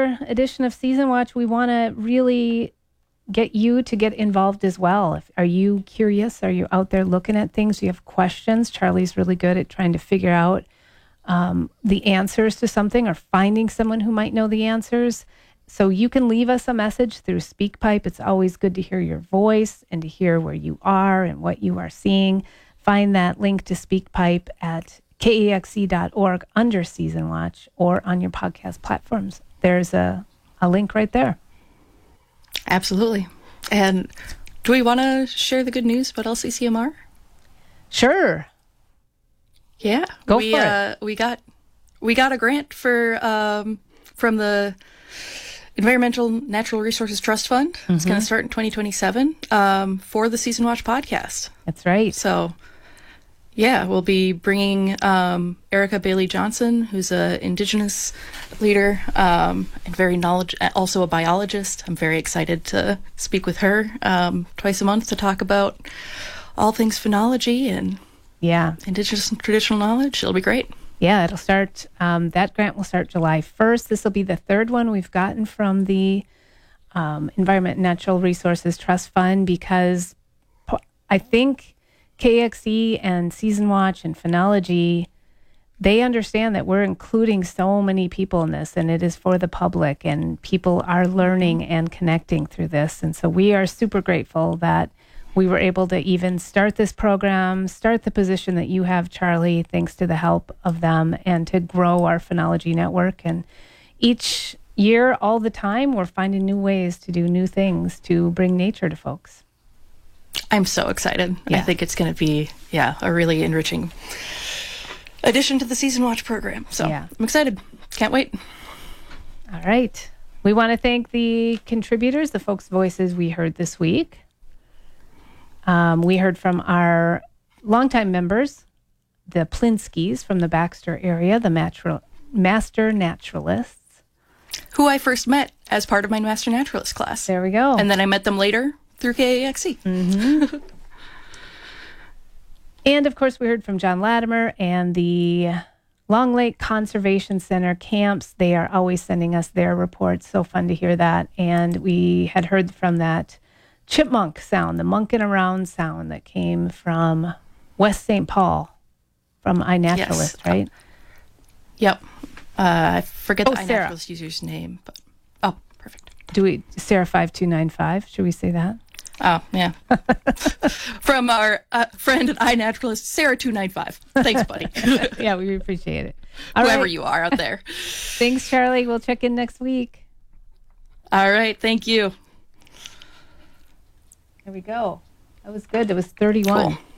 another edition of Season Watch. We want to really get you to get involved as well. Are you curious? Are you out there looking at things? Do you have questions? Charlie's really good at trying to figure out the answers to something or finding someone who might know the answers. So you can leave us a message through SpeakPipe. It's always good to hear your voice and to hear where you are and what you are seeing. Find that link to SpeakPipe at KEXE.org under Season Watch or on your podcast platforms. There's a link right there. Absolutely. And do we want to share the good news about LCCMR? Sure. Yeah. Go for it. We got a grant for from the Environmental Natural Resources Trust Fund. Mm-hmm. It's going to start in 2027 for the Season Watch podcast. That's right. So, yeah, we'll be bringing Erica Bailey Johnson, who's an Indigenous leader and also a biologist. I'm very excited to speak with her twice a month to talk about all things phenology and Indigenous and traditional knowledge. It'll be great. Yeah, it'll start. That grant will start July 1st. This will be the third one we've gotten from the Environment and Natural Resources Trust Fund, because I think KXE and Season Watch and Phenology, they understand that we're including so many people in this, and it is for the public, and people are learning and connecting through this. And so we are super grateful that we were able to even start this program, start the position that you have, Charlie, thanks to the help of them, and to grow our phenology network. And each year, all the time, we're finding new ways to do new things to bring nature to folks. I'm so excited. Yeah. I think it's going to be, a really enriching addition to the Season Watch program. So I'm excited. Can't wait. All right. We want to thank the contributors, the folks' voices we heard this week. We heard from our longtime members, the Plinskys from the Baxter area, the Master Naturalists. Who I first met as part of my Master Naturalist class. There we go. And then I met them later through KAXE. Mm-hmm. And, of course, we heard from John Latimer and the Long Lake Conservation Center camps. They are always sending us their reports. So fun to hear that. And we had heard from that chipmunk sound, the monking around sound that came from West St. Paul from iNaturalist, yes. right? Yep. I forget the Sarah. iNaturalist user's name, but perfect. Sarah 5295, should we say that? Oh, yeah. From our friend at iNaturalist, Sarah 295. Thanks, buddy. Yeah, we appreciate it. Whoever you are out there. Thanks, Charlie. We'll check in next week. All right. Thank you. There we go. That was good. It was 31. Cool.